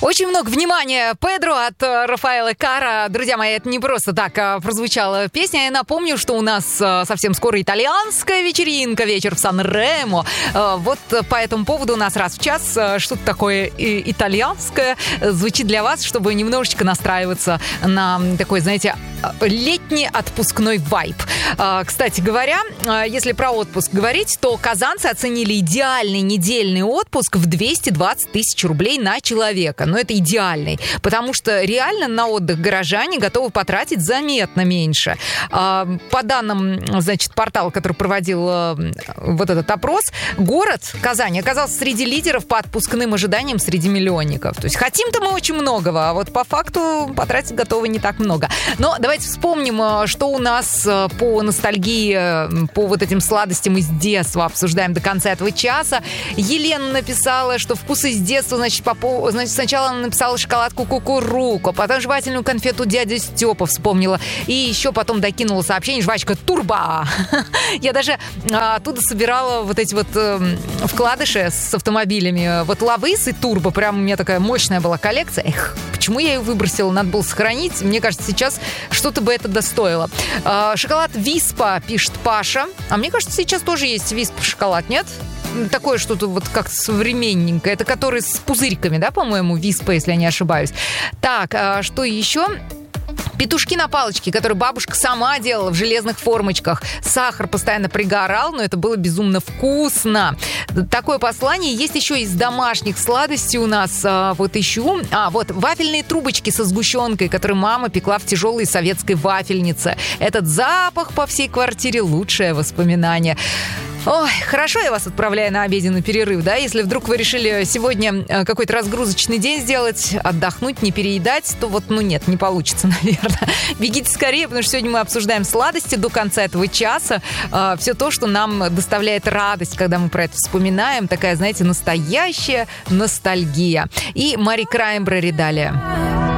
Очень много внимания Педро от Рафаэла Карра. Друзья мои, это не просто так прозвучала песня. Я напомню, что у нас совсем скоро итальянская вечеринка, вечер в Сан-Ремо. Вот по этому поводу у нас раз в час что-то такое итальянское звучит для вас, чтобы немножечко настраиваться на такой, знаете, летний отпускной вайб. Кстати говоря, если про отпуск говорить, то казанцы оценили идеальный недельный отпуск в 220 тысяч рублей на человека. Но это идеальный, потому что реально на отдых горожане готовы потратить заметно меньше. По данным, значит, портала, который проводил вот этот опрос, город Казань оказался среди лидеров по отпускным ожиданиям среди миллионников. То есть хотим-то мы очень многого, а вот по факту потратить готовы не так много. Но давайте вспомним, что у нас по ностальгии, по вот этим сладостям из детства обсуждаем до конца этого часа. Елена написала, что вкусы из детства, значит, сначала она написала шоколадку Кукуруку, потом жевательную конфету дядя Степа вспомнила, и еще потом докинула сообщение жвачка Турбо. Я даже оттуда собирала вот эти вот вкладыши с автомобилями. Вот Лавыс и Турбо, прям у меня такая мощная была коллекция. Эх, почему я ее выбросила? Надо было сохранить. Мне кажется, сейчас что-то бы это достоило. Шоколад Виспа, пишет Паша. А мне кажется, сейчас тоже есть Виспа шоколад, нет? Такое что-то вот как современненькое. Это который с пузырьками, да, по-моему, Виспа, если я не ошибаюсь. Так, что еще? Петушки на палочке, которые бабушка сама делала в железных формочках. Сахар постоянно пригорал, но это было безумно вкусно. Такое послание есть еще из домашних сладостей у нас. Вот ищу. Вот вафельные трубочки со сгущенкой, которые мама пекла в тяжелой советской вафельнице. Этот запах по всей квартире — лучшее воспоминание. Ой, хорошо я вас отправляю на обеденный перерыв, да? Если вдруг вы решили сегодня какой-то разгрузочный день сделать, отдохнуть, не переедать, то вот, нет, не получится, наверное. Бегите скорее, потому что сегодня мы обсуждаем сладости до конца этого часа. Все то, что нам доставляет радость, когда мы про это вспоминаем. Такая, знаете, настоящая ностальгия. И Мари Краймбрери далее.